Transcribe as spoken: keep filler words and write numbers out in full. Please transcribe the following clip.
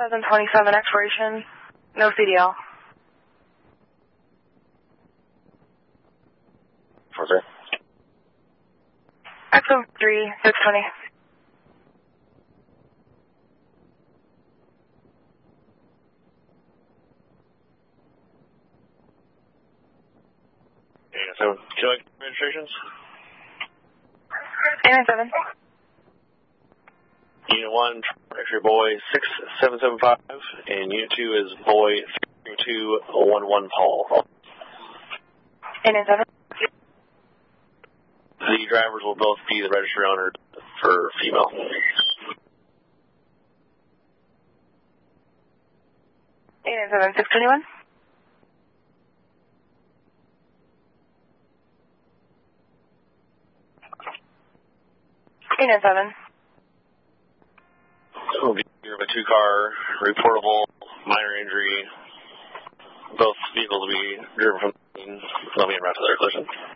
twenty twenty-seven expiration. No C D L. four three. X O three, six twenty. Yeah, so, do you like registrations? eight nine seven. Unit one, X-ray boy six seven seven five, and Unit two is boy three two one one Paul. eight nine seven. The drivers will both be the registry owner for female. eight nine seven, six twenty-one. eight nine seven. Will be a two-car, reportable, minor injury. Both vehicles will be driven from the scene. They'll be in route to their collision.